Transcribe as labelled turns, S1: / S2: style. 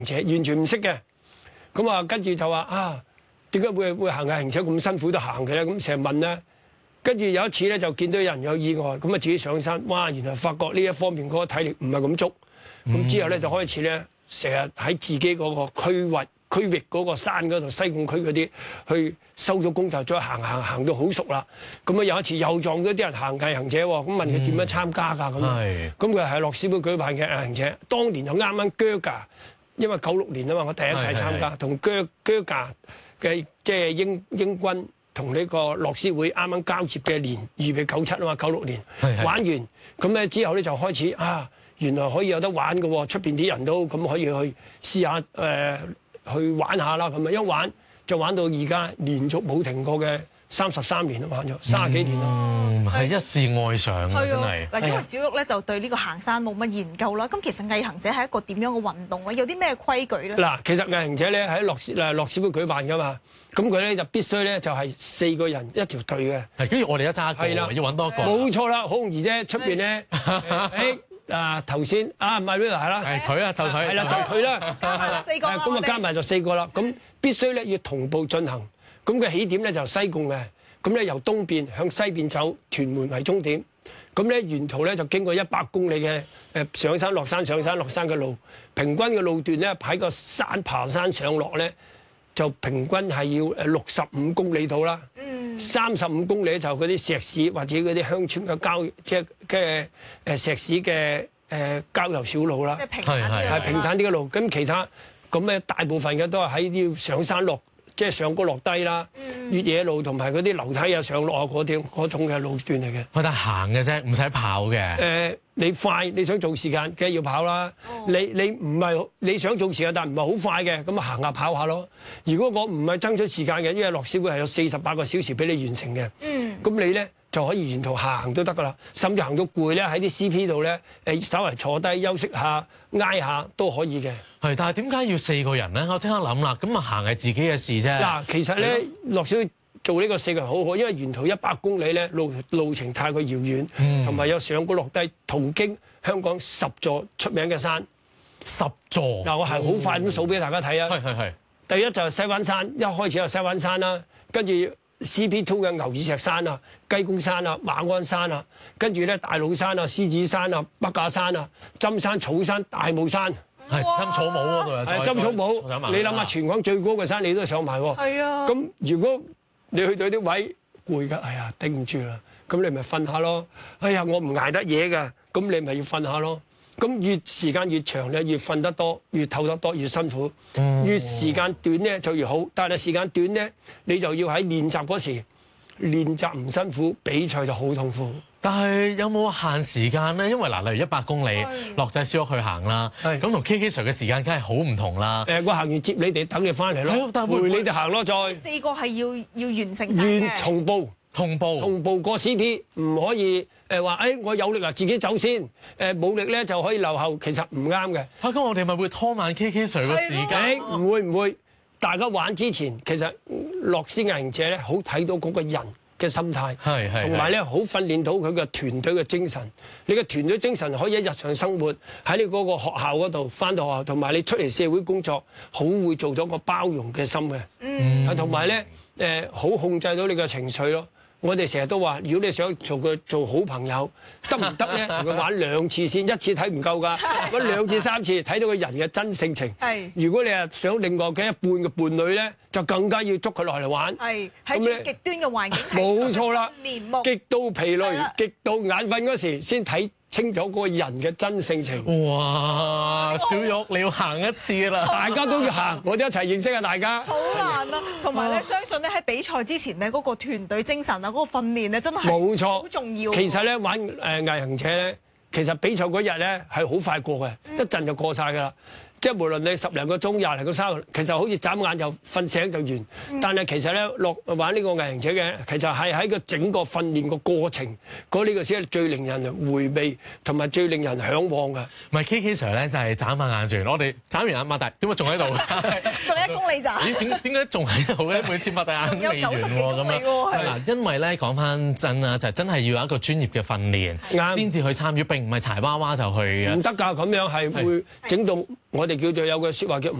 S1: 斜，完全唔識嘅。咁啊，跟住就話啊，點解會行毅行斜咁辛苦都行嘅咧？咁成日問咧。跟住有一次咧，就見到有人有意外，咁啊自己上山，哇！原來發覺呢一方面嗰個體力唔係咁足，咁之後咧就開始咧，成日喺自己嗰個區域嗰個山嗰度，西貢區嗰啲去收咗工就再行到好熟啦。咁啊有一次又撞到啲人行毅行斜喎，咁問佢點樣參加㗎咁。咁佢係樂施會舉辦嘅毅行斜，當年就啱啱鋸㗎，因為96年啊嘛，我第一屆參加，同鋸㗎嘅即係英軍。同呢個樂施會啱啱交接嘅年，預備97啊嘛，96年玩完，咁咧之後咧就開始啊，原來可以有得玩嘅喎，出邊啲人都咁可以去試下去玩下啦，咁啊一玩就玩到而家連續冇停過嘅33年都玩咗30幾年啦，
S2: 係一試愛上啊，真係。
S3: 嗱，因為小玉咧就對呢個行山冇乜研究啦，咁其實毅行者係一個點樣嘅運動咧？有啲咩規矩咧？嗱，
S1: 其實毅行者咧喺樂施會舉辦噶嘛。咁佢咧就必須咧就係4個人一條隊嘅，
S2: 係跟住我哋一揸過，要揾多個。
S1: 冇錯啦，好容易啫。出邊咧，頭先Maria係啦，
S2: 係佢啊，就佢，
S1: 係啦，就佢啦，
S3: 加埋4個啦，
S1: 咁啊加埋就4個啦。咁必須咧要同步進行。咁嘅起點咧就西貢嘅，咁咧由東邊向西邊走，屯門為終點。咁咧沿途咧就經過100公里嘅上山落山上山落山嘅路，平均嘅路段咧喺個山爬山上落咧。就平均係要65公里度啦，35公里就嗰啲石屎或者嗰啲鄉村嘅即係嘅石屎嘅郊遊小路啦，係平坦啲嘅路。咁其他咁咧大部分嘅都係喺啲上山落，即係上高落低啦，越野路同埋嗰啲樓梯啊上落啊嗰種嘅路段嚟嘅。
S2: 我得行嘅啫，唔使跑嘅。
S1: 你快，你想做時間，梗係要跑啦。你唔係你想做時間，但唔係好快嘅，咁啊行下跑下咯。如果我唔係爭取時間嘅，因為樂施會係有48個小時俾你完成嘅。咁你咧就可以沿途行都得噶啦，甚至行到攰咧喺啲 CP 度咧稍為坐低休息下、挨下都可以嘅。
S2: 係，但係點解要4個人咧？我即刻諗啦，咁啊行係自己嘅事啫。
S1: 嗱，其實咧樂施會做呢個4個人好好，因為沿途100公里咧路程太過遙遠，同埋有上高落低，途經香港10座出名嘅山。
S2: 10座
S1: 嗱，我係好快咁數俾大家睇啊！
S2: 係。
S1: 第一就係西灣山，一開始有西灣山啦，跟住 CP2 嘅牛耳石山啊、雞公山啊、馬鞍山啊，跟住咧大老山啊、獅子山啊、北架山啊、針山、草山、大霧山。
S2: 係針草帽嗰度啊！
S1: 係針草帽，你諗下全港最高嘅山你都上埋喎。係啊。咁如果你去到啲位攰㗎，哎呀頂唔住啦，咁你咪瞓下咯。哎呀我唔捱得嘢㗎，咁你咪要瞓下咯。咁越時間越長咧，越瞓得多，越唞得多，越辛苦。越時間短咧就越好，但係時間短咧，你就要喺練習嗰時練習唔辛苦，比賽就好痛苦。
S2: 但係有冇限時間咧？因為嗱，例如100公里，樂仔小玉去行啦，咁同 KK Sir 嘅時間梗係好唔同啦。
S1: 我行完接你哋，等你翻嚟咯，陪你哋行咯，再
S3: 4個係要完成嘅。
S1: 同步過 CP， 唔可以話我有力啊自己走先，冇力咧就可以留後，其實唔啱嘅。
S2: 咁我哋咪會拖慢 KK Sir 嘅時間？
S1: 唔會，大家玩之前，其實樂施毅行者咧好睇到嗰個人嘅心態，同埋咧好訓練到佢嘅團隊嘅精神。你嘅團隊精神可以喺日常生活喺你嗰個學校嗰度返到學校，同埋你出嚟社會工作，好會做到個包容嘅心嘅。同埋咧好控制到你嘅情緒咯。我哋成日都話，如果你想做好朋友，得唔得咧？同佢玩2次先，1次睇唔夠㗎，玩2次3次睇到個人嘅真性情。如果你係想另外嘅一半嘅伴侶咧，就更加要捉佢落嚟玩。
S3: 喺最極端嘅環境，
S1: 冇錯啦，極度疲累、極度眼瞓嗰時，先睇清楚嗰個人嘅真性情。
S2: 哇！小玉你要行一次啦，
S1: 大家都要行，我哋一齊認識下大家。
S3: 好難啊！同埋咧，相信咧喺比賽之前咧，嗰個團隊精神啊，嗰個訓練咧，真係冇錯，好重要。
S1: 其實咧玩毅行者咧，其實比賽嗰日咧係好快過嘅，一陣就過晒㗎啦。即係無論你10零個鐘、20零個鐘，其實好似眨眼就瞓醒就完。但係其實咧玩呢個毅行者嘅，其實係喺個整個訓練個過程，呢個先係最令人回味同埋最令人嚮往㗎。
S2: 唔係 KK Sir 咧，就係眨下眼轉，我哋眨完眼擘大，點解仲喺度？
S3: 仲有1公里咋？
S2: 點解仲喺度咧？每次擘大眼都未完喎咁樣。嗱，因為咧講翻真啊，就真係要有一個專業嘅訓練，先至去參與，並唔係柴娃娃就去嘅。唔得㗎，咁樣係會整到我哋
S1: 哋叫做有個説話叫